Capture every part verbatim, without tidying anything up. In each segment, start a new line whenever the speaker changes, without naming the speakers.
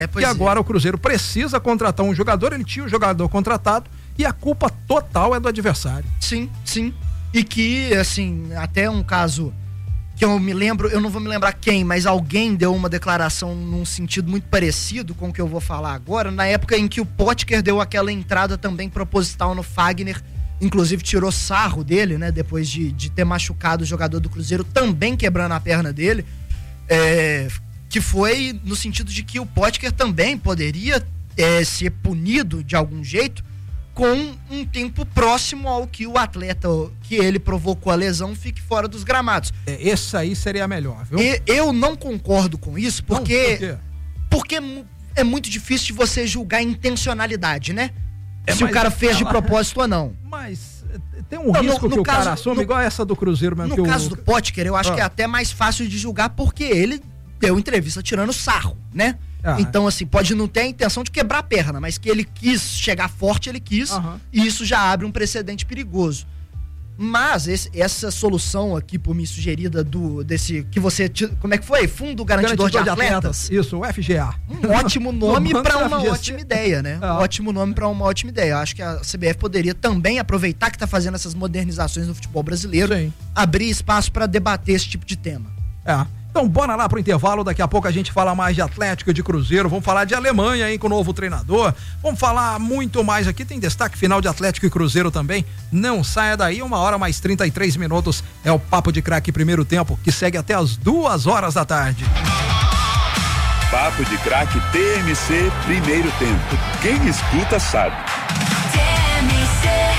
É,
e agora é. o Cruzeiro precisa contratar um jogador, ele tinha o jogador contratado e a culpa total é do adversário.
Sim, sim. E que, assim, até um caso que eu me lembro, eu não vou me lembrar quem, mas alguém deu uma declaração num sentido muito parecido com o que eu vou falar agora, na época em que o Potker deu aquela entrada também proposital no Fagner, inclusive tirou sarro dele, né, depois de, de ter machucado o jogador do Cruzeiro, também quebrando a perna dele, é, que foi no sentido de que o Potker também poderia é, ser punido de algum jeito com um tempo próximo ao que o atleta que ele provocou a lesão fique fora dos gramados.
É, esse aí seria melhor, viu?
E, eu não concordo com isso, porque,
não, por quê?
porque é muito difícil de você julgar a intencionalidade, né?
É,
se o cara fez de propósito ou não.
Mas tem um
não,
risco
no, no
que o
caso,
cara assume,
no,
igual essa do Cruzeiro mesmo.
No
que
caso
o...
do Potker, eu acho ah. que é até mais fácil de julgar porque ele deu entrevista tirando sarro, né? Ah, então, assim, pode não ter a intenção de quebrar a perna, mas que ele quis chegar forte, ele quis, uhum. e isso já abre um precedente perigoso. Mas esse, essa solução aqui por mim sugerida do, desse, que você, como é que foi? Fundo Garantidor, Garantidor de, de Atletas.
Isso, o F G A.
Um ótimo nome para uma F G C. Ótima ideia, né? Ah. Um ótimo nome para uma ótima ideia. Eu acho que a C B F poderia também aproveitar que está fazendo essas modernizações no futebol brasileiro, Sim. abrir espaço para debater esse tipo de tema.
É. Então bora lá pro intervalo, daqui a pouco a gente fala mais de Atlético, de Cruzeiro, vamos falar de Alemanha, hein, com o novo treinador, vamos falar muito mais aqui, tem destaque final de Atlético e Cruzeiro também, não saia daí, uma hora mais trinta e três minutos, é o Papo de Craque Primeiro Tempo, que segue até as duas horas da tarde.
Papo de Craque T M C Primeiro Tempo, quem escuta sabe. T M C.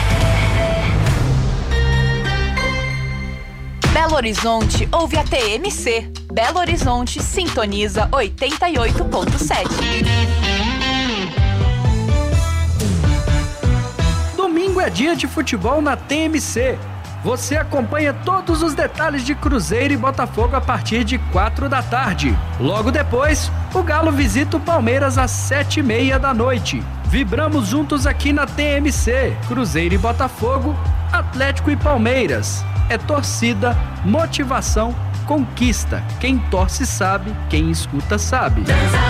Belo Horizonte ouve a T M C. Belo Horizonte sintoniza oitenta e oito ponto sete.
Domingo é dia de futebol na T M C. Você acompanha todos os detalhes de Cruzeiro e Botafogo a partir de quatro da tarde. Logo depois, o Galo visita o Palmeiras às sete e meia da noite. Vibramos juntos aqui na T M C. Cruzeiro e Botafogo, Atlético e Palmeiras. É torcida, motivação, conquista. Quem torce sabe, quem escuta sabe.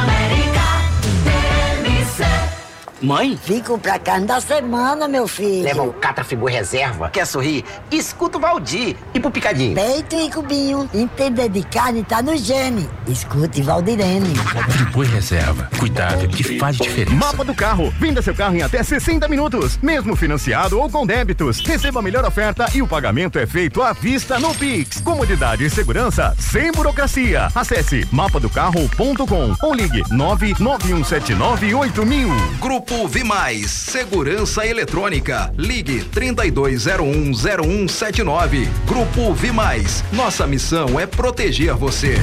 Mãe?
Fico pra cada semana, meu filho.
Leva o Catrafibu Reserva. Quer sorrir? Escuta o Valdir. E pro Picadinho?
Peito e cubinho. Entender de carne tá no gene. Escute Valdirene.
Catrafibu Reserva. Cuidado que faz diferença.
Mapa do Carro. Venda seu carro em até sessenta minutos. Mesmo financiado ou com débitos. Receba a melhor oferta e o pagamento é feito à vista no Pix. Comodidade e segurança sem burocracia. Acesse mapa do carro ponto com ou ligue nove nove um sete nove oito mil.
Grupo Vimais, Segurança Eletrônica. Ligue trinta e dois zero um zero um sete nove. Grupo Vimais. Nossa missão é proteger você.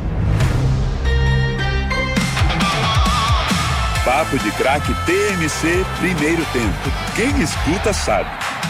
Papo de Craque T M C Primeiro Tempo. Quem escuta sabe.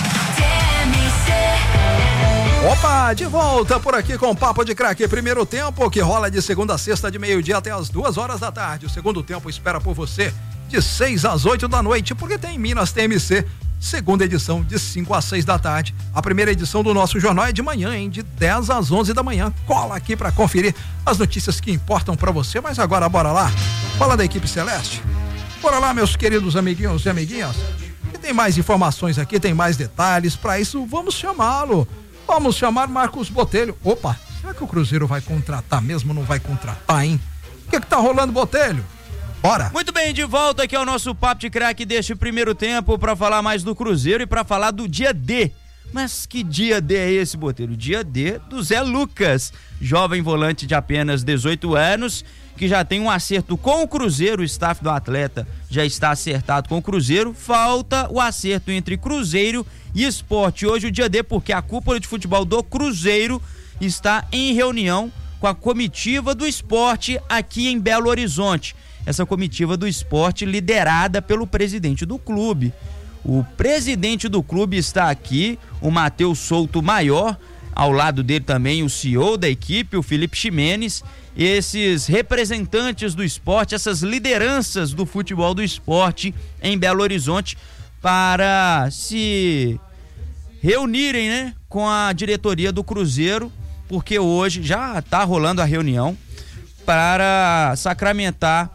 Opa, de volta por aqui com o Papo de Craque Primeiro Tempo, que rola de segunda a sexta de meio-dia até as duas horas da tarde. O segundo tempo espera por você de seis às oito da noite, porque tem Minas T M C, segunda edição de cinco às seis da tarde. A primeira edição do nosso jornal é de manhã, hein, de dez às onze da manhã. Cola aqui para conferir as notícias que importam para você, mas agora bora lá. Fala da equipe celeste. Bora lá, meus queridos amiguinhos e amiguinhas. E tem mais informações aqui, tem mais detalhes. Para isso, vamos chamá-lo. Vamos chamar Marcos Botelho. Opa, será que o Cruzeiro vai contratar mesmo? Não vai contratar, hein? O que que tá rolando, Botelho? Bora.
Muito bem, de volta aqui ao nosso Papo de Craque deste primeiro tempo para falar mais do Cruzeiro e para falar do dia D. Mas que dia D é esse, Botelho? Dia D do Zé Lucas, jovem volante de apenas dezoito anos, que já tem um acerto com o Cruzeiro. O staff do atleta já está acertado com o Cruzeiro. Falta o acerto entre Cruzeiro e Sport. Hoje o dia D, porque a cúpula de futebol do Cruzeiro está em reunião com a comitiva do Sport aqui em Belo Horizonte. Essa comitiva do Sport liderada pelo presidente do clube. O presidente do clube está aqui, o Matheus Souto Maior, ao lado dele também o C E O da equipe, o Felipe Ximenes. Esses representantes do esporte, essas lideranças do futebol do esporte em Belo Horizonte, para se reunirem, né, com a diretoria do Cruzeiro, porque hoje já está rolando a reunião para sacramentar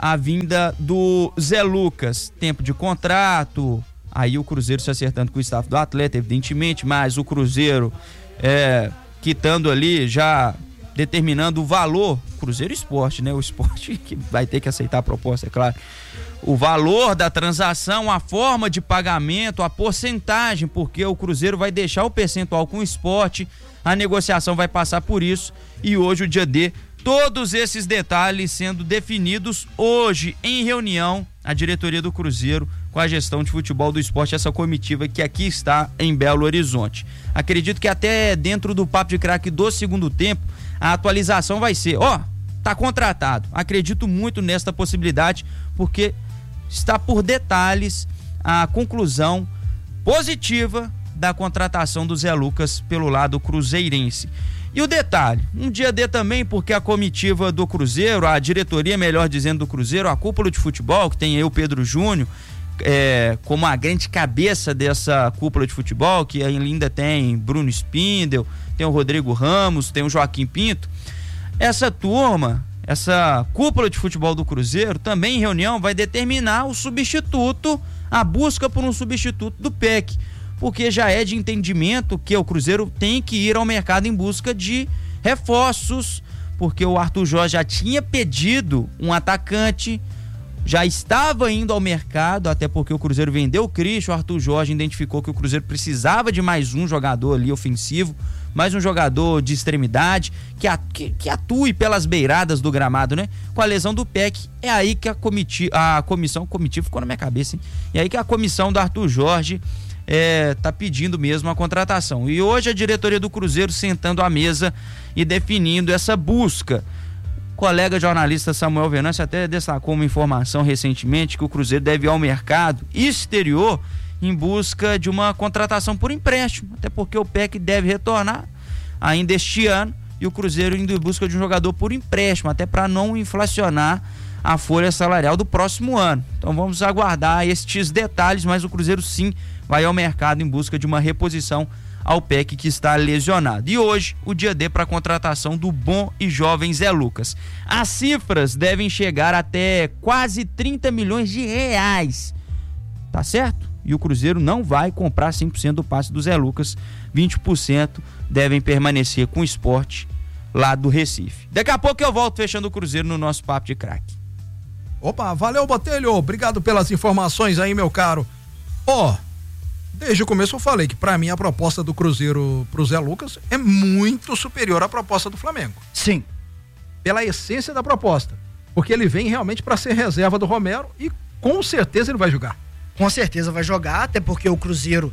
a vinda do Zé Lucas, tempo de contrato, aí o Cruzeiro se acertando com o staff do atleta, evidentemente, mas o Cruzeiro é, quitando ali, já determinando o valor, Cruzeiro Esporte, né? O esporte que vai ter que aceitar a proposta, é claro. O valor da transação, a forma de pagamento, a porcentagem, porque o Cruzeiro vai deixar o percentual com o esporte, a negociação vai passar por isso, e hoje o dia D, todos esses detalhes sendo definidos hoje em reunião, a diretoria do Cruzeiro com a gestão de futebol do esporte, essa comitiva que aqui está em Belo Horizonte. Acredito que até dentro do Papo de Craque do segundo tempo, a atualização vai ser, ó, tá contratado. Acredito muito nesta possibilidade, porque está por detalhes a conclusão positiva da contratação do Zé Lucas pelo lado cruzeirense. E o detalhe, um dia D também, porque a comitiva do Cruzeiro, a diretoria, melhor dizendo, do Cruzeiro, a cúpula de futebol, que tem eu, Pedro Júnior, é, como a grande cabeça dessa cúpula de futebol, que ainda tem Bruno Spindel, tem o Rodrigo Ramos, tem o Joaquim Pinto. Essa turma, essa cúpula de futebol do Cruzeiro, também em reunião vai determinar o substituto, a busca por um substituto do P E C, porque já é de entendimento que o Cruzeiro tem que ir ao mercado em busca de reforços, porque o Arthur Jorge já tinha pedido um atacante, já estava indo ao mercado, até porque o Cruzeiro vendeu o Cristo, o Arthur Jorge identificou que o Cruzeiro precisava de mais um jogador ali ofensivo, mais um jogador de extremidade, que, a, que, que atue pelas beiradas do gramado, né? Com a lesão do P E C, é aí que a, comiti, a comissão, comitiva ficou na minha cabeça, hein? É aí que a comissão do Arthur Jorge é, tá pedindo mesmo a contratação. E hoje a diretoria do Cruzeiro sentando à mesa e definindo essa busca. O colega jornalista Samuel Venâncio até destacou uma informação recentemente que o Cruzeiro deve ir ao mercado exterior em busca de uma contratação por empréstimo, até porque o P E C deve retornar ainda este ano e o Cruzeiro indo em busca de um jogador por empréstimo, até para não inflacionar a folha salarial do próximo ano. Então vamos aguardar estes detalhes, mas o Cruzeiro sim vai ao mercado em busca de uma reposição ao P E C que está lesionado. E hoje, o dia D para a contratação do bom e jovem Zé Lucas. As cifras devem chegar até quase trinta milhões de reais. Tá certo? E o Cruzeiro não vai comprar cem por cento do passe do Zé Lucas. vinte por cento devem permanecer com o esporte lá do Recife. Daqui a pouco eu volto fechando o Cruzeiro no nosso Papo de Craque.
Opa, valeu, Botelho. Obrigado pelas informações aí, meu caro. Ó, oh, desde o começo eu falei que pra mim a proposta do Cruzeiro pro Zé Lucas é muito superior à proposta do Flamengo.
Sim.
Pela essência da proposta. Porque ele vem realmente pra ser reserva do Romero e com certeza ele vai jogar.
Com certeza vai jogar, até porque o Cruzeiro,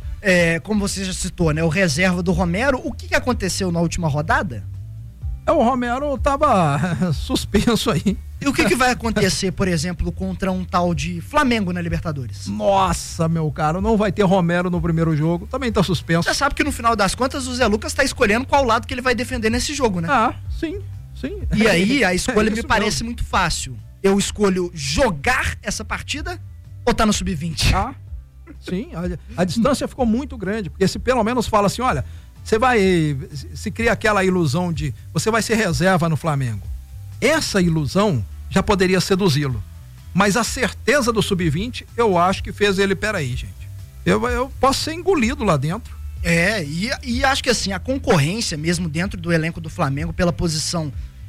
é, como você já citou, né, o reserva do Romero. O que, que aconteceu na última rodada?
É, o Romero tava suspenso aí.
E o que, que vai acontecer, por exemplo, contra um tal de Flamengo na Libertadores?
Nossa, meu caro, não vai ter Romero no primeiro jogo, também tá suspenso.
Você sabe que no final das contas o Zé Lucas tá escolhendo qual lado que ele vai defender nesse jogo, né?
Ah, sim, sim.
E aí a escolha é me parece
mesmo.
muito fácil. Eu escolho jogar essa partida ou tá no sub vinte?
Ah, sim, a, a distância ficou muito grande, porque se pelo menos fala assim, olha, você vai, se cria aquela ilusão de, você vai ser reserva no Flamengo. Essa ilusão já poderia seduzi-lo, mas a certeza do sub vinte, eu acho que fez ele, peraí, gente, eu, eu posso ser engolido lá dentro.
É, e, e acho que assim, a concorrência mesmo dentro do elenco do Flamengo pela posição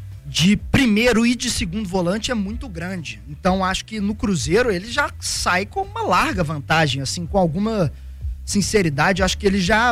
de primeiro e de segundo volante é muito grande. Então acho que no Cruzeiro ele já sai com uma larga vantagem, assim, com alguma sinceridade, acho que ele já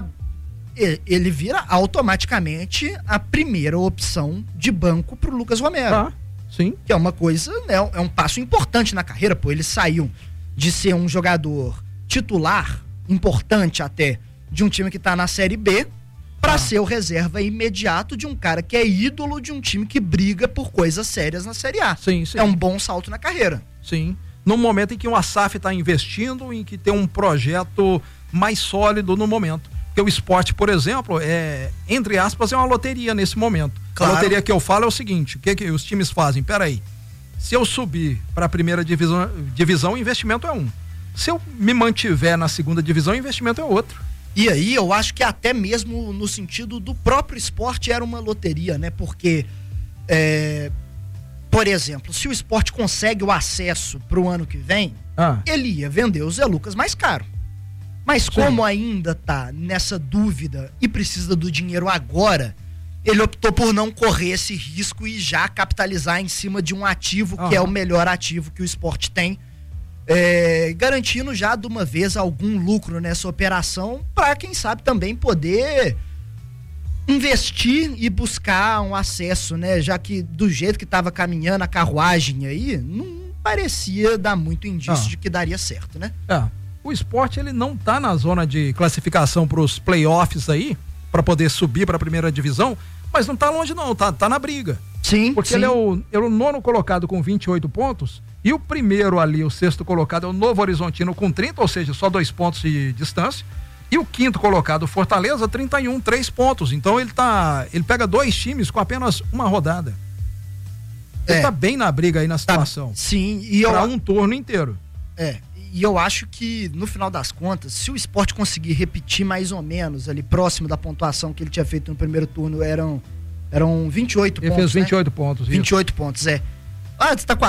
ele vira automaticamente a primeira opção de banco pro Lucas Romero.
Ah, sim.
Que é uma coisa, né, é um passo importante na carreira, pô, ele saiu de ser um jogador titular, importante até, de um time que tá na Série B, para ah. ser o reserva imediato de um cara que é ídolo de um time que briga por coisas sérias na Série A.
Sim, sim.
É um bom salto na carreira.
Sim. No momento em que o Asaf está investindo, em que tem um projeto mais sólido no momento. Porque o esporte, por exemplo, é, entre aspas, é uma loteria nesse momento. Claro. A loteria que eu falo é o seguinte, o que, que os times fazem? Peraí, se eu subir para a primeira divisão, divisão, o investimento é um. Se eu me mantiver na segunda divisão, o investimento é outro.
E aí eu acho que até mesmo no sentido do próprio esporte era uma loteria, né? Porque é, por exemplo, se o Sport consegue o acesso pro ano que vem, ah. ele ia vender o Zé Lucas mais caro. Mas Sim. como ainda tá nessa dúvida e precisa do dinheiro agora, ele optou por não correr esse risco e já capitalizar em cima de um ativo ah. que é o melhor ativo que o Sport tem, é, garantindo já de uma vez algum lucro nessa operação para quem sabe também poder investir e buscar um acesso, né? Já que do jeito que estava caminhando a carruagem aí, não parecia dar muito indício ah. de que daria certo, né?
É. O Sport, ele não tá na zona de classificação para os playoffs aí, para poder subir para a primeira divisão, mas não tá longe não, tá, tá na briga.
Sim,
Porque
sim.
ele é o, é o nono colocado com vinte e oito pontos e o primeiro ali, o sexto colocado é o Novo Horizontino com trinta, ou seja, só dois pontos de distância. E o quinto colocado, Fortaleza, trinta e um, três pontos. Então ele tá, ele pega dois times com apenas uma rodada. Ele é. tá bem na briga aí na situação.
Tá, sim, e eu...
Pra um turno inteiro.
É. E eu acho que, no final das contas, se o Sport conseguir repetir mais ou menos ali próximo da pontuação que ele tinha feito no primeiro turno, eram, eram vinte e oito
ele
pontos.
Ele fez vinte e oito
né?
pontos.
vinte e oito isso. pontos, é. Ah, você tá com a...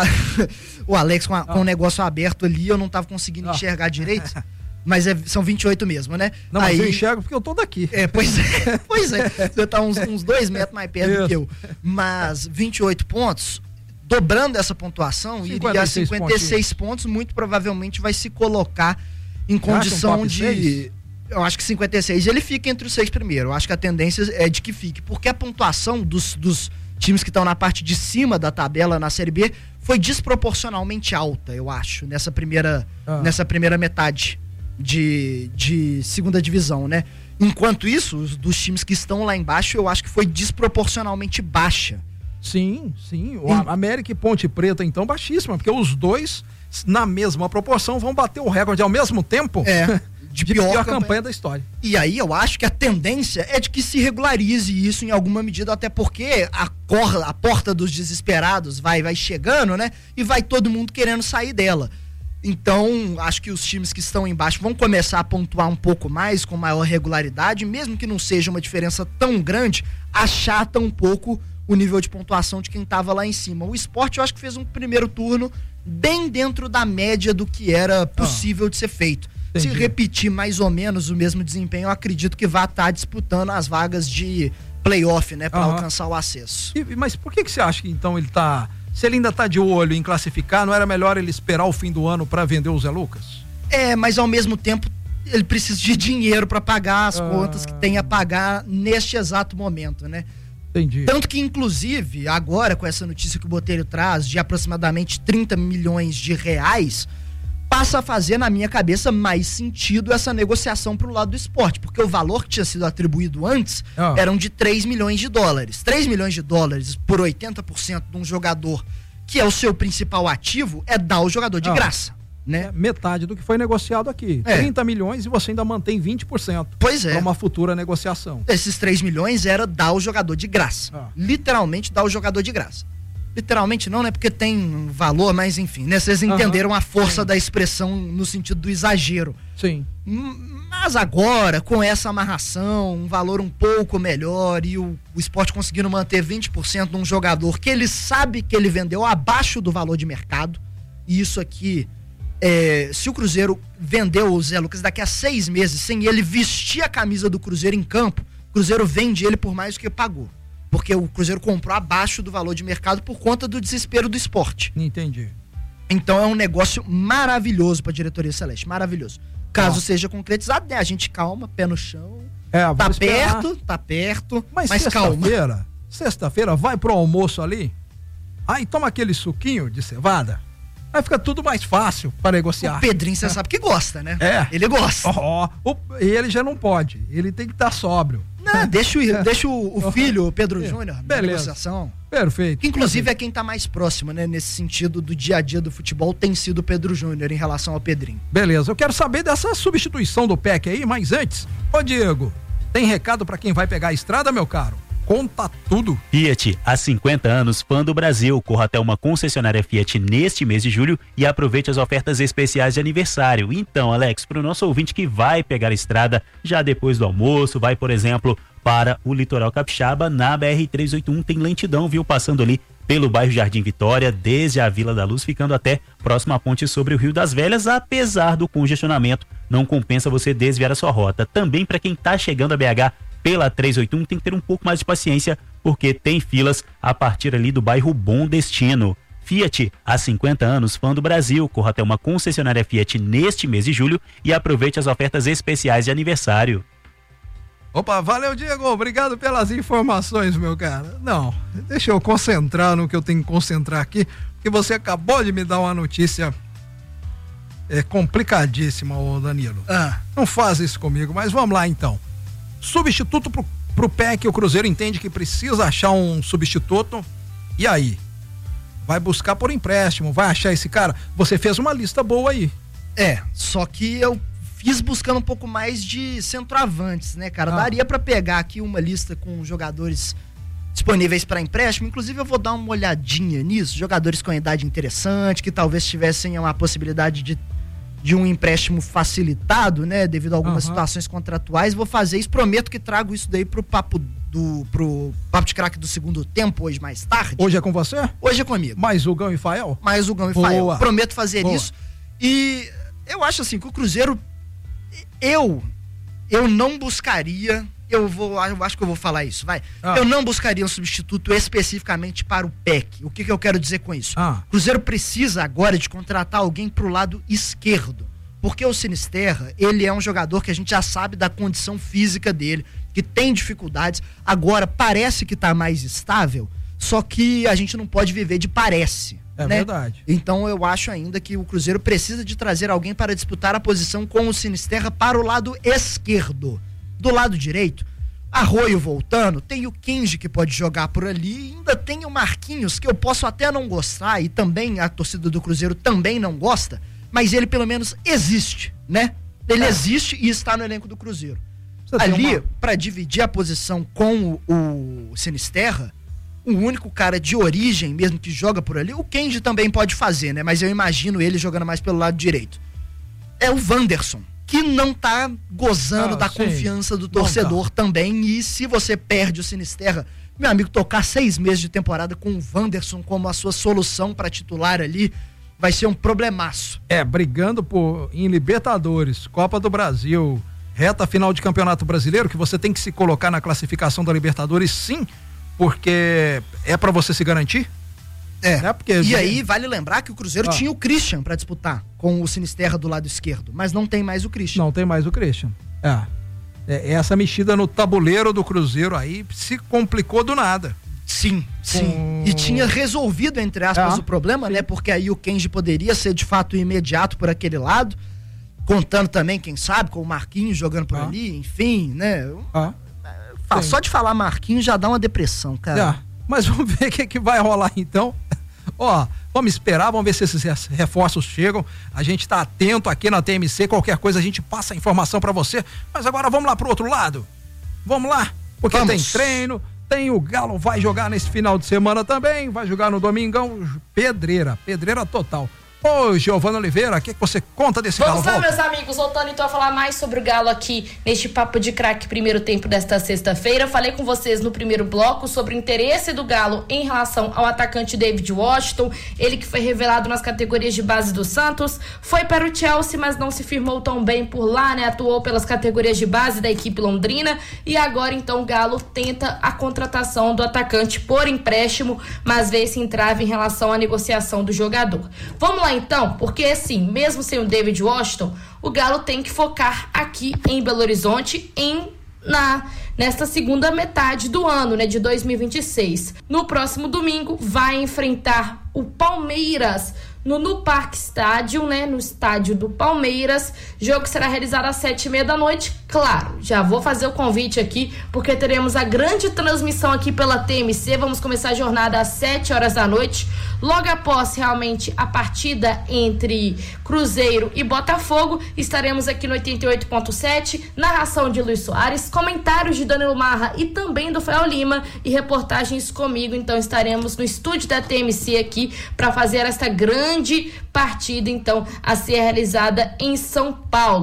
o Alex com, a, ah. com o negócio aberto ali, eu não tava conseguindo ah. enxergar direito. Mas é, são vinte e oito mesmo, né?
Não,
Aí,
mas eu enxergo porque eu tô daqui.
É, pois é. Pois é. Você tá uns, uns dois metros mais perto Isso. do que eu. Mas vinte e oito pontos. Dobrando essa pontuação, iria a cinquenta e seis pontos, muito provavelmente vai se colocar em condição um de... seis? Eu acho que cinquenta e seis, ele fica entre os seis primeiros. Eu acho que a tendência é de que fique, porque a pontuação dos, dos times que estão na parte de cima da tabela na Série B foi desproporcionalmente alta, eu acho, nessa primeira, ah. nessa primeira metade de, de segunda divisão, né? Enquanto isso, os dos times que estão lá embaixo, eu acho que foi desproporcionalmente baixa.
Sim, sim. O América e Ponte Preta, então, baixíssima, porque os dois, na mesma proporção, vão bater o recorde ao mesmo tempo
é,
de, de pior, pior campanha. campanha da história.
E aí eu acho que a tendência é de que se regularize isso em alguma medida, até porque a, cor, a porta dos desesperados vai, vai chegando, né? E vai todo mundo querendo sair dela. Então, acho que os times que estão embaixo vão começar a pontuar um pouco mais, com maior regularidade, mesmo que não seja uma diferença tão grande, achata um pouco o nível de pontuação de quem estava lá em cima. O Sport, eu acho que fez um primeiro turno bem dentro da média do que era possível ah, de ser feito. Entendi. Se repetir mais ou menos o mesmo desempenho, eu acredito que vai estar disputando as vagas de playoff, né, para ah, alcançar o acesso.
E, mas por que que você acha que então ele tá... Se ele ainda tá de olho em classificar, não era melhor ele esperar o fim do ano para vender o Zé Lucas?
É, mas ao mesmo tempo ele precisa de dinheiro para pagar as ah. contas que tem a pagar neste exato momento, né?
Entendi.
Tanto que, inclusive, agora com essa notícia que o Botelho traz de aproximadamente trinta milhões de reais, passa a fazer, na minha cabeça, mais sentido essa negociação pro lado do Sport, porque o valor que tinha sido atribuído antes ah. eram de três milhões de dólares. três milhões de dólares por oitenta por cento de um jogador que é o seu principal ativo é dar o jogador de ah. graça. Né?
É metade do que foi negociado aqui. É. trinta milhões e você ainda mantém vinte por cento.
Pois é.
Para uma futura negociação.
Esses três milhões era dar o jogador de graça. Ah. Literalmente dar o jogador de graça. Literalmente não, né? Porque tem valor, mas enfim, né? Vocês entenderam uhum. a força Sim. da expressão no sentido do exagero.
Sim.
Mas agora, com essa amarração, um valor um pouco melhor e o, o Sport conseguindo manter vinte por cento de um jogador que ele sabe que ele vendeu abaixo do valor de mercado, e isso aqui... É, se o Cruzeiro vendeu o Zé Lucas daqui a seis meses sem ele vestir a camisa do Cruzeiro em campo, o Cruzeiro vende ele por mais do que pagou. Porque o Cruzeiro comprou abaixo do valor de mercado por conta do desespero do Sport.
Entendi.
Então é um negócio maravilhoso para a diretoria celeste, maravilhoso. Caso ah. seja concretizado, né, a gente calma, pé no chão.
É,
tá
esperar.
perto, tá perto,
mas,
mas
sexta-feira,
calma.
Sexta-feira vai pro almoço ali, aí toma aquele suquinho de cevada. Aí fica tudo mais fácil para negociar.
O Pedrinho, você é. sabe que gosta, né?
É.
Ele gosta.
Oh, oh, e ele já não pode. Ele tem que estar sóbrio.
Não, deixa o, deixa o, o filho, o Pedro é. Júnior, na negociação.
Perfeito.
Que inclusive
Perfeito.
é quem tá mais próximo, né? Nesse sentido do dia a dia do futebol, tem sido o Pedro Júnior em relação ao Pedrinho.
Beleza, eu quero saber dessa substituição do P E C aí, mas antes, ô Diego, tem recado para quem vai pegar a estrada, meu caro? Conta tudo.
Fiat, há cinquenta anos, fã do Brasil. Corra até uma concessionária Fiat neste mês de julho e aproveite as ofertas especiais de aniversário. Então, Alex, para o nosso ouvinte que vai pegar a estrada já depois do almoço, vai, por exemplo, para o litoral capixaba, na B R trezentos e oitenta e um tem lentidão, viu? Passando ali pelo bairro Jardim Vitória, desde a Vila da Luz, ficando até próximo à ponte sobre o Rio das Velhas. Apesar do congestionamento, não compensa você desviar a sua rota. Também para quem está chegando a B H pela trezentos e oitenta e um, tem que ter um pouco mais de paciência, porque tem filas a partir ali do bairro Bom Destino. Fiat, há cinquenta anos, fã do Brasil. Corra até uma concessionária Fiat neste mês de julho e aproveite as ofertas especiais de aniversário.
Opa, valeu, Diego. Obrigado pelas informações, meu cara. Não, deixa eu concentrar no que eu tenho que concentrar aqui, porque você acabou de me dar uma notícia é, complicadíssima, ô Danilo.
Ah.
Não faz isso comigo, mas vamos lá então. Substituto pro, pro P E C, o Cruzeiro entende que precisa achar um substituto. E aí? Vai buscar por empréstimo, vai achar esse cara? Você fez uma lista boa aí.
É, só que eu fiz buscando um pouco mais de centroavantes, né, cara? Ah. Daria pra pegar aqui uma lista com jogadores disponíveis para empréstimo. Inclusive eu vou dar uma olhadinha nisso, jogadores com idade interessante, que talvez tivessem uma possibilidade de, de um empréstimo facilitado, né, devido a algumas uhum. situações contratuais. Vou fazer isso, prometo que trago isso daí pro papo do pro Papo de Craque do segundo tempo, hoje mais tarde.
Hoje é com você?
Hoje é comigo.
Mais o Gão e Fael?
Mais o Gão e Fael.
Boa.
Prometo fazer
Boa.
isso. E eu acho assim que o Cruzeiro, eu eu não buscaria, eu vou, eu acho que eu vou falar isso, vai. Ah. Eu não buscaria um substituto especificamente para o P E C. O que que eu quero dizer com isso?
Ah.
O Cruzeiro precisa agora de contratar alguém pro lado esquerdo. Porque o Sinisterra, ele é um jogador que a gente já sabe da condição física dele, que tem dificuldades. Agora, parece que tá mais estável, só que a gente não pode viver de parece.
É
né?
verdade.
Então eu acho ainda que o Cruzeiro precisa de trazer alguém para disputar a posição com o Sinisterra para o lado esquerdo. Do lado direito, Arroio voltando, tem o Kenji que pode jogar por ali, e ainda tem o Marquinhos, que eu posso até não gostar, e também a torcida do Cruzeiro também não gosta, mas ele pelo menos existe, né? Ele é. existe e está no elenco do Cruzeiro. Você ali, uma... para dividir a posição com o, o Sinisterra, o único cara de origem mesmo que joga por ali, o Kenji também pode fazer, né? Mas eu imagino ele jogando mais pelo lado direito. É o Wanderson, que não tá gozando ah, da sim. confiança do torcedor tá. também. E se você perde o Sinisterra, meu amigo, tocar seis meses de temporada com o Wanderson como a sua solução para titular ali, vai ser um problemaço.
É, brigando por, em Libertadores, Copa do Brasil, reta final de Campeonato Brasileiro, que você tem que se colocar na classificação da Libertadores, sim, porque é pra você se garantir.
É,
né? Porque
e aí vale lembrar que o Cruzeiro ah. tinha o Christian pra disputar com o Sinisterra do lado esquerdo, mas não tem mais o Christian.
Não tem mais o Christian. É. é essa mexida no tabuleiro do Cruzeiro aí se complicou do nada.
Sim, sim. Com... E tinha resolvido, entre aspas, é. o problema, né? Porque aí o Kenji poderia ser de fato imediato por aquele lado, contando também, quem sabe, com o Marquinhos jogando por ah. ali, enfim, né?
Ah.
Só de falar Marquinhos já dá uma depressão, cara.
É. Mas vamos ver o que, que vai rolar então. Ó, vamos esperar, vamos ver se esses reforços chegam. A gente tá atento aqui na T M C, qualquer coisa a gente passa a informação pra você. Mas agora vamos lá pro outro lado. Vamos lá, porque vamos. Tem treino. Tem o Galo, vai jogar nesse final de semana também, vai jogar no domingão, pedreira, pedreira total. Ô, Giovana Oliveira, o que, que você conta desse Galo?
Vamos lá, meus amigos, voltando então a falar mais sobre o Galo aqui neste Papo de Craque primeiro tempo desta sexta-feira. Falei com vocês no primeiro bloco sobre o interesse do Galo em relação ao atacante David Washington, ele que foi revelado nas categorias de base do Santos, foi para o Chelsea, mas não se firmou tão bem por lá, né? Atuou pelas categorias de base da equipe londrina e agora então o Galo tenta a contratação do atacante por empréstimo, mas vê se entrava em relação à negociação do jogador. Vamos lá então, porque assim, mesmo sem o David Washington, o Galo tem que focar aqui em Belo Horizonte em na nesta segunda metade do ano, né, de dois mil e vinte e seis. No próximo domingo vai enfrentar o Palmeiras no No Parque Estádio, né, no estádio do Palmeiras. Jogo será realizado às sete e meia da noite. Claro, já vou fazer o convite aqui, porque teremos a grande transmissão aqui pela T M C. Vamos começar a jornada às sete horas da noite. Logo após, realmente, a partida entre Cruzeiro e Botafogo, estaremos aqui no oitenta e oito ponto sete, narração de Luiz Soares, comentários de Danilo Marra e também do Fael Lima e reportagens comigo. Então estaremos no estúdio da T M C aqui para fazer esta grande partida, então, a ser realizada em São Paulo.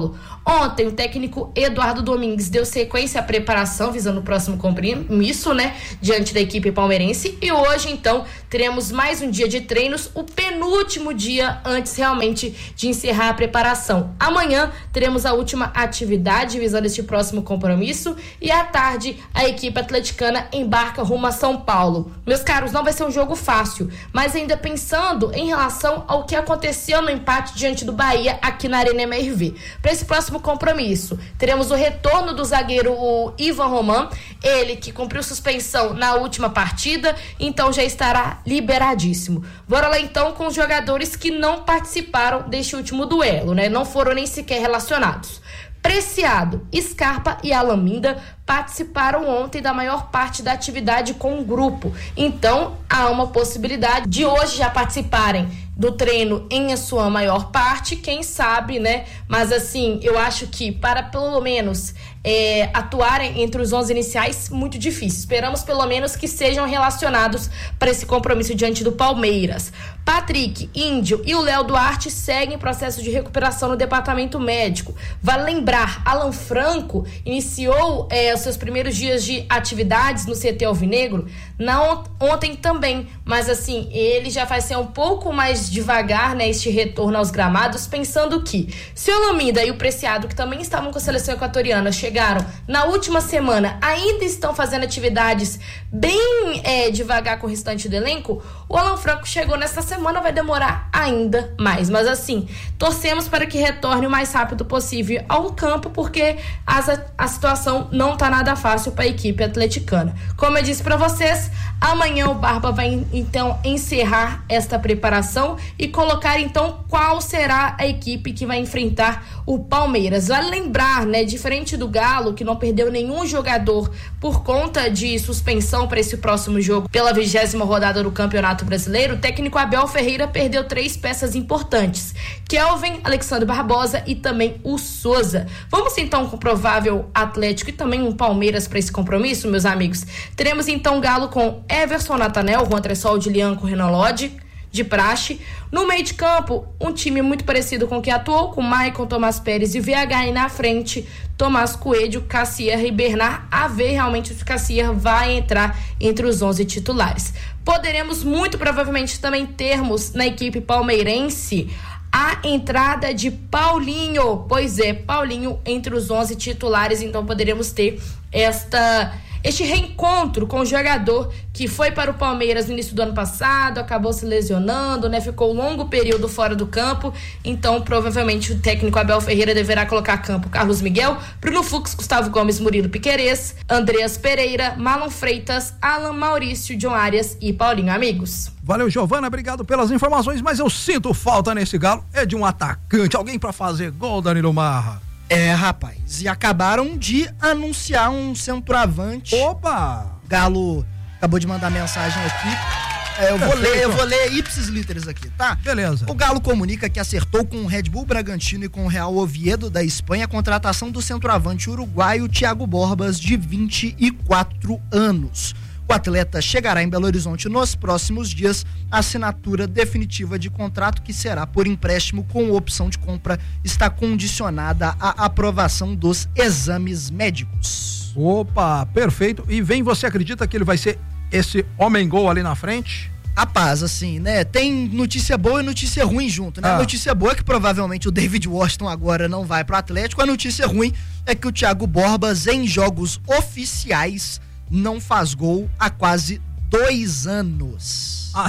Ontem, o técnico Eduardo Domingues deu sequência à preparação, visando o próximo compromisso, né, diante da equipe palmeirense. E hoje, então, teremos mais um dia de treinos, o penúltimo dia antes realmente de encerrar a preparação. Amanhã, teremos a última atividade visando este próximo compromisso. E à tarde, a equipe atleticana embarca rumo a São Paulo. Meus caros, não vai ser um jogo fácil, mas ainda pensando em relação ao que aconteceu no empate diante do Bahia aqui na Arena M R V. Para esse próximo compromisso, teremos o retorno do zagueiro o Ivan Roman, ele que cumpriu suspensão na última partida, então já estará liberadíssimo. Bora lá então com os jogadores que não participaram deste último duelo, né? Não foram nem sequer relacionados. Preciado, Scarpa e Alaminda participaram ontem da maior parte da atividade com o grupo. Então, há uma possibilidade de hoje já participarem do treino em sua maior parte, quem sabe, né? Mas assim, eu acho que para pelo menos é, atuarem entre os onze iniciais, muito difícil. Esperamos pelo menos que sejam relacionados para esse compromisso diante do Palmeiras. Patrick, Índio e o Léo Duarte seguem em processo de recuperação no departamento médico. Vale lembrar, Alan Franco iniciou é, os seus primeiros dias de atividades no C T Alvinegro na, ontem também, mas assim, ele já vai ser um pouco mais devagar, né, este retorno aos gramados, pensando que se o Alaminda e o Preciado, que também estavam com a seleção equatoriana, chegaram na última semana, ainda estão fazendo atividades bem é, devagar com o restante do elenco, o Alan Franco chegou nesta semana, vai demorar ainda mais, mas assim, torcemos para que retorne o mais rápido possível ao campo, porque as, a situação não tá nada fácil para a equipe atleticana. Como eu disse para vocês, amanhã o Barba vai então encerrar esta preparação e colocar então qual será a equipe que vai enfrentar o Palmeiras. Vale lembrar, né, diferente do Galo, que não perdeu nenhum jogador por conta de suspensão para esse próximo jogo pela vigésima rodada do Campeonato Brasileiro, o técnico Abel Ferreira perdeu três peças importantes: Kelvin, Alexandre Barbosa e também o Souza. Vamos então com o provável Atlético e também um Palmeiras para esse compromisso, meus amigos. Teremos então Galo com Everson Natanel, Juan Tressol, Dilianco, Renan Lodge, de praxe. No meio de campo, um time muito parecido com o que atuou, com Maicon, Tomás Pérez e V H, e na frente, Tomás Coelho, Cassier e Bernard. A ver realmente se o Cassier vai entrar entre os onze titulares. Poderemos muito provavelmente também termos na equipe palmeirense a entrada de Paulinho. Pois é, Paulinho entre os onze titulares, então poderemos ter esta... este reencontro com o jogador que foi para o Palmeiras no início do ano passado, acabou se lesionando, né? Ficou um longo período fora do campo, então provavelmente o técnico Abel Ferreira deverá colocar a campo Carlos Miguel, Bruno Fux, Gustavo Gomes, Murilo Piquerez, Andreas Pereira, Marlon Freitas, Alan Maurício, John Arias e Paulinho, amigos.
Valeu, Giovana, obrigado pelas informações, mas eu sinto falta nesse Galo, é de um atacante, alguém para fazer gol, Danilo Marra.
É, rapaz, e acabaram de anunciar um centroavante.
Opa!
Galo acabou de mandar mensagem aqui. É, eu vou ler, eu vou ler ipsis literis aqui, tá?
Beleza.
O Galo comunica que acertou com o Red Bull Bragantino e com o Real Oviedo da Espanha a contratação do centroavante uruguaio Thiago Borbas, de vinte e quatro anos. O atleta chegará em Belo Horizonte nos próximos dias. A assinatura definitiva de contrato, que será por empréstimo com opção de compra, está condicionada à aprovação dos exames médicos.
Opa, perfeito. E vem, você acredita que ele vai ser esse homem-gol ali na frente?
Rapaz, assim, né? Tem notícia boa e notícia ruim junto, né? Ah. A notícia boa é que provavelmente o David Washington agora não vai pro Atlético. A notícia ruim é que o Thiago Borbas, em jogos oficiais, não faz gol há quase dois anos. Ah,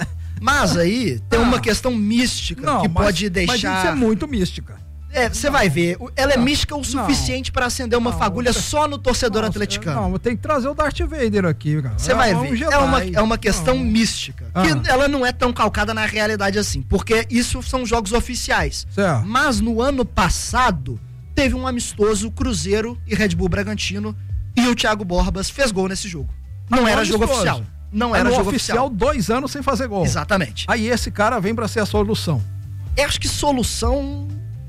mas aí tem ah, uma questão mística não, que mas, pode deixar...
Mas isso é muito mística.
É, você vai ver, ela é não, mística o suficiente para acender uma não, fagulha você, só no torcedor não, atleticano.
Não, tem que trazer o Darth Vader aqui, cara.
Você é, vai ver, um é, uma, é uma questão não. mística, ah. que ela não é tão calcada na realidade assim, porque isso são jogos oficiais. Certo. Mas no ano passado, teve um amistoso Cruzeiro e Red Bull Bragantino, e o Thiago Borbas fez gol nesse jogo. Não ah, era jogo oficial. Não era jogo oficial.
oficial. Dois anos sem fazer gol.
Exatamente.
Aí esse cara vem pra ser a solução.
Eu acho que solução...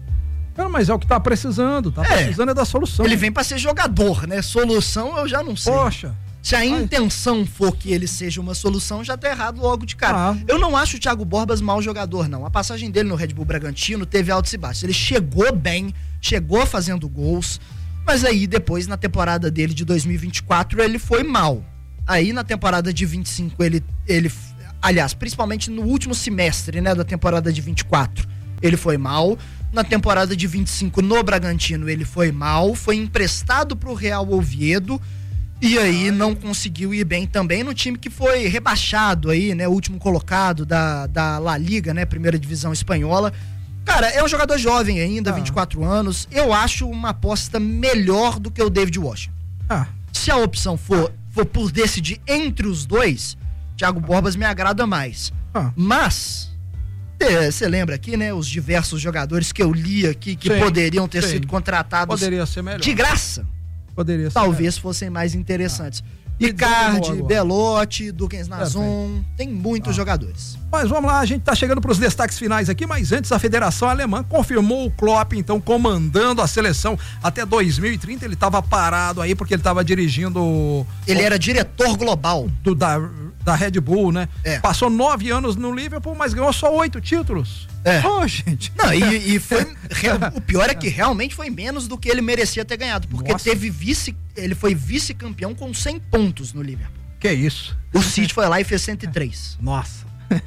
Não, mas é o que tá precisando. Tá é. precisando é da solução.
Ele vem pra ser jogador, né? Solução eu já não sei.
Poxa.
Se a intenção for que ele seja uma solução, já tá errado logo de cara.
Ah.
Eu não acho o Thiago Borbas mau jogador, não. A passagem dele no Red Bull Bragantino teve altos e baixos. Ele chegou bem, chegou fazendo gols, mas aí depois, na temporada dele de dois mil e vinte e quatro, ele foi mal. Aí na temporada de vinte e cinco, ele, ele aliás, principalmente no último semestre, né, da temporada de vinte e quatro, ele foi mal. Na temporada de vinte e cinco, no Bragantino, ele foi mal, foi emprestado pro Real Oviedo, e aí não conseguiu ir bem também no time que foi rebaixado aí, né, último colocado da, da La Liga, né, primeira divisão espanhola. Cara, é um jogador jovem ainda, ah. vinte e quatro anos, eu acho uma aposta melhor do que o David Washington.
Ah.
Se a opção for, for por decidir entre os dois, Thiago Borbas me agrada mais. Ah. Mas, você lembra aqui, né, os diversos jogadores que eu li aqui que sim, poderiam ter sim. sido contratados
Poderia ser melhor.
de graça?
Poderia ser
Talvez
melhor.
fossem mais interessantes. Ah. Icardi, Belotti, Duquens Nazon, é, tem muitos ah. jogadores.
Mas vamos lá, a gente tá chegando para os destaques finais aqui, mas antes a Federação Alemã confirmou o Klopp, então, comandando a seleção até dois mil e trinta. Ele estava parado aí porque ele estava dirigindo...
Ele
o,
era diretor global.
Do, da, da Red Bull, né?
É.
Passou nove anos no Liverpool, mas ganhou só oito títulos.
É.
Oh, gente.
Não, e, e foi... o pior é que realmente foi menos do que ele merecia ter ganhado, porque Nossa. teve vice... Ele foi vice-campeão com cem pontos no Liverpool.
Que isso?
O City foi lá e fez cento e três.
Nossa.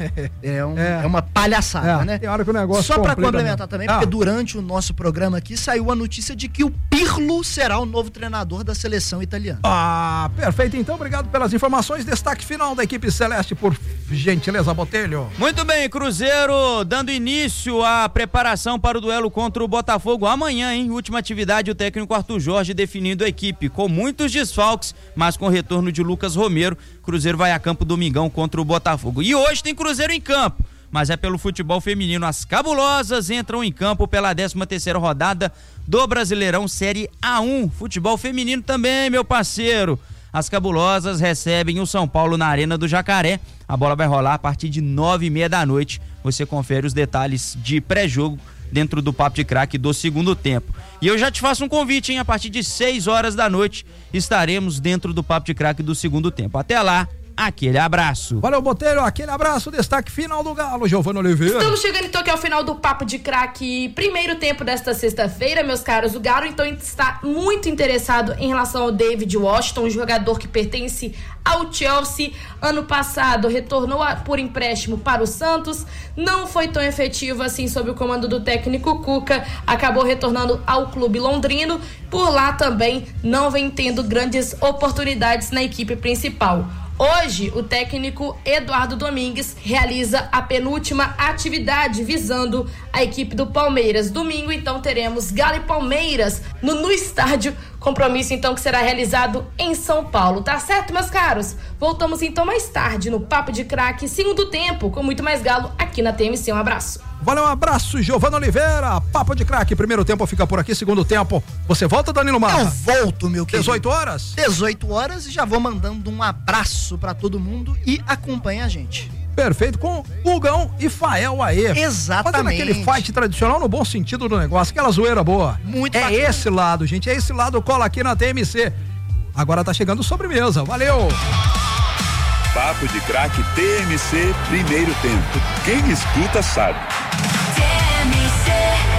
É, um, é. é uma palhaçada,
é,
né?
Tem hora que o negócio
Só pra complementar
mesmo.
também,
ah.
porque durante o nosso programa aqui saiu a notícia de que o Pirlo será o novo treinador da seleção italiana.
Ah, perfeito. Então, obrigado pelas informações. Destaque final da equipe celeste, por gentileza, Botelho.
Muito bem, Cruzeiro dando início à preparação para o duelo contra o Botafogo amanhã, hein? Última atividade, o técnico Arthur Jorge definindo a equipe com muitos desfalques, mas com retorno de Lucas Romero. Cruzeiro vai a campo domingão contra o Botafogo. E hoje tem Cruzeiro em campo, mas é pelo futebol feminino. As cabulosas entram em campo pela décima terceira rodada do Brasileirão Série A um. Futebol feminino também, meu parceiro. As cabulosas recebem o São Paulo na Arena do Jacaré. A bola vai rolar a partir de nove e meia da noite. Você confere os detalhes de pré-jogo dentro do Papo de Craque do segundo tempo. E eu já te faço um convite, hein? A partir de seis horas da noite estaremos dentro do Papo de Craque do segundo tempo. Até lá, aquele abraço.
Valeu, Botelho, aquele abraço. Destaque final do Galo, Giovana Oliveira.
Estamos chegando então aqui ao final do Papo de Craque, primeiro tempo desta sexta-feira, meus caros. O Galo então está muito interessado em relação ao David Washington, um jogador que pertence ao Chelsea. Ano passado retornou por empréstimo para o Santos, não foi tão efetivo assim sob o comando do técnico Cuca, acabou retornando ao clube londrino. Por lá também não vem tendo grandes oportunidades na equipe principal. Hoje, o técnico Eduardo Domingues realiza a penúltima atividade visando a equipe do Palmeiras. Domingo, então, teremos Galo e Palmeiras no, no estádio. Compromisso, então, que será realizado em São Paulo. Tá certo, meus caros? Voltamos, então, mais tarde no Papo de Craque, segundo tempo, com muito mais Galo aqui na T M C. Um abraço.
Valeu, um abraço, Giovana Oliveira. Papo de Craque, primeiro tempo fica por aqui, segundo tempo. Você volta, Danilo Marra?
Eu volto, meu querido.
dezoito horas?
dezoito horas e já vou mandando um abraço pra todo mundo e acompanha a gente.
Perfeito, com Hugão e Fael aí.
Exatamente.
Fazendo aquele fight tradicional no bom sentido do negócio, aquela zoeira boa.
Muito
É
bacana.
esse lado, gente, é esse lado, cola aqui na T M C. Agora tá chegando sobremesa, valeu!
Papo de Craque T M C, primeiro tempo. Quem escuta sabe. T M C.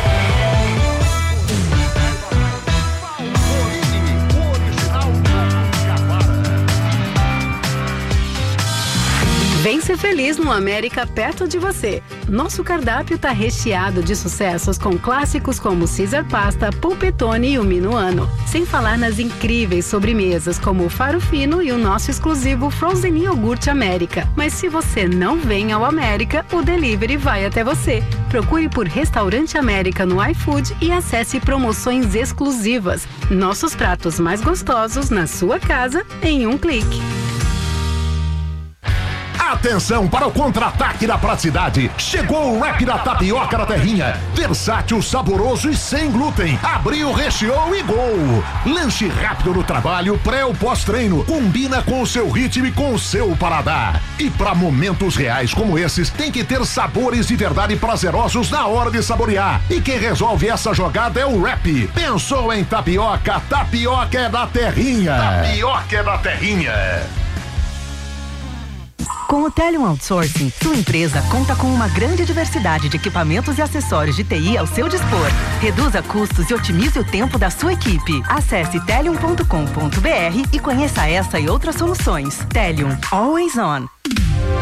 Vem ser feliz no América perto de você. Nosso cardápio tá recheado de sucessos com clássicos como Caesar Pasta, Pulpetone e o Minuano. Sem falar nas incríveis sobremesas como o Faro Fino e o nosso exclusivo Frozen Iogurte América. Mas se você não vem ao América, o delivery vai até você. Procure por Restaurante América no iFood e acesse promoções exclusivas. Nossos pratos mais gostosos na sua casa em um clique.
Atenção para o contra-ataque da praticidade. Chegou o wrap da tapioca da terrinha. Versátil, saboroso e sem glúten. Abriu, recheou e gol. Lanche rápido no trabalho, pré ou pós-treino. Combina com o seu ritmo e com o seu paladar. E para momentos reais como esses, tem que ter sabores de verdade prazerosos na hora de saborear. E quem resolve essa jogada é o wrap. Pensou em tapioca? Tapioca é da terrinha. Tapioca é da terrinha.
Com o Telium Outsourcing, sua empresa conta com uma grande diversidade de equipamentos e acessórios de T I ao seu dispor. Reduza custos e otimize o tempo da sua equipe. Acesse telium ponto com ponto br e conheça essa e outras soluções. Telium, always on.